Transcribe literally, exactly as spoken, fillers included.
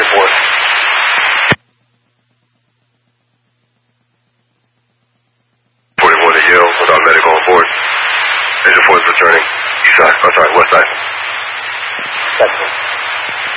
report. forty-one to Yale without medical on board. Engine four is returning. East side. I'm sorry, west side. That's it.